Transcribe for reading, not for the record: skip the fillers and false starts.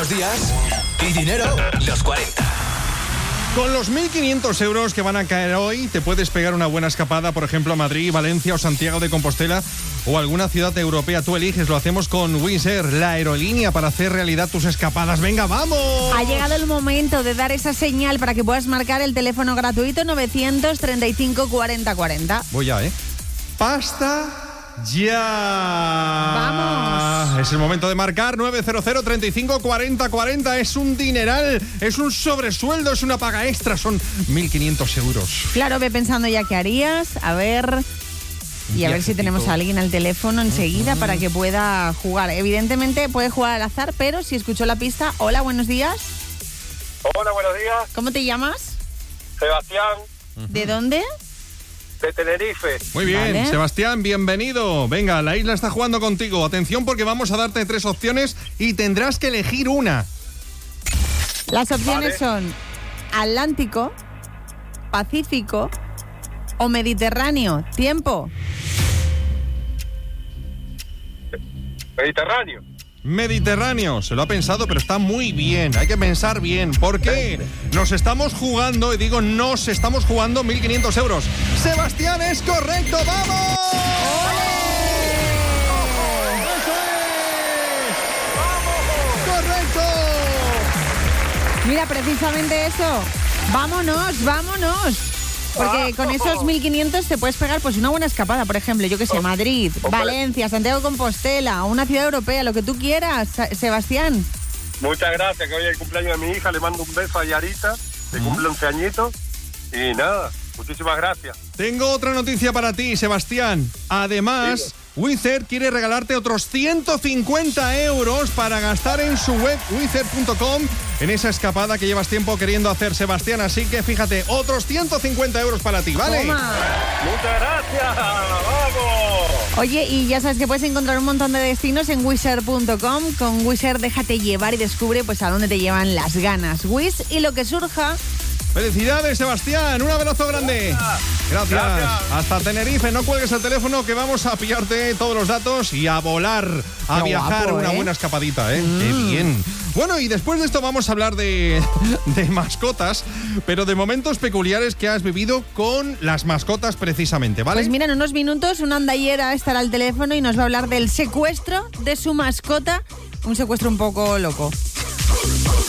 Buenos días y dinero los 40. Con los 1.500 euros que van a caer hoy, te puedes pegar una buena escapada, por ejemplo, a Madrid, Valencia o Santiago de Compostela o alguna ciudad europea. Tú eliges, lo hacemos con Wizz Air, la aerolínea para hacer realidad tus escapadas. ¡Venga, vamos! Ha llegado el momento de dar esa señal para que puedas marcar el teléfono gratuito 935 40 40. Voy ya, ¿eh? ¡Pasta! ¡Ya! ¡Vamos! Es el momento de marcar 900 35 40 40. Es un dineral, es un sobresueldo, es una paga extra, son 1.500 euros. Claro, ve pensando ya qué harías, a ver si tenemos a alguien al teléfono enseguida para que pueda jugar. Evidentemente puede jugar al azar, pero si escuchó la pista. Hola, buenos días. Hola, buenos días. ¿Cómo te llamas? Sebastián, ¿De dónde? de Tenerife. Muy bien, Vale. Sebastián, bienvenido. Venga, la isla está jugando contigo. Atención porque vamos a darte 3 opciones y tendrás que elegir una. Las opciones Vale. son Atlántico, Pacífico o Mediterráneo. Tiempo. Mediterráneo. Mediterráneo, se lo ha pensado, pero está muy bien. Hay que pensar bien, porque nos estamos jugando, y digo nos estamos jugando 1.500 euros. Sebastián, es correcto, ¡vamos! ¡Eso es! ¡Correcto! Mira, precisamente eso. Vámonos, vámonos. Porque con esos 1.500 te puedes pegar pues una buena escapada, por ejemplo, yo que sé, Madrid, Valencia, Santiago de Compostela, una ciudad europea, lo que tú quieras, Sebastián. Muchas gracias, que hoy es el cumpleaños de mi hija. Le mando un beso a Yarita, que cumple 11 añitos. Y nada, muchísimas gracias. Tengo otra noticia para ti, Sebastián. Además, Wizz Air quiere regalarte otros 150 euros para gastar en su web wizzair.com en esa escapada que llevas tiempo queriendo hacer, Sebastián. Así que fíjate, otros 150 euros para ti, ¿vale? Toma. Muchas gracias, vamos. Oye, y ya sabes que puedes encontrar un montón de destinos en wizzair.com. Con Wizz Air déjate llevar y descubre pues a dónde te llevan las ganas. Wizz y lo que surja. ¡Felicidades, Sebastián! ¡Un abrazo grande! Gracias. Hasta Tenerife. No cuelgues el teléfono que vamos a pillarte todos los datos y a volar, a Qué viajar. guapo, Una ¿eh? buena escapadita, ¿eh? ¡Qué bien! Bueno, y después de esto vamos a hablar de mascotas, pero de momentos peculiares que has vivido con las mascotas precisamente, ¿vale? Pues mira, en unos minutos una andallera estará al teléfono y nos va a hablar del secuestro de su mascota. Un secuestro un poco loco.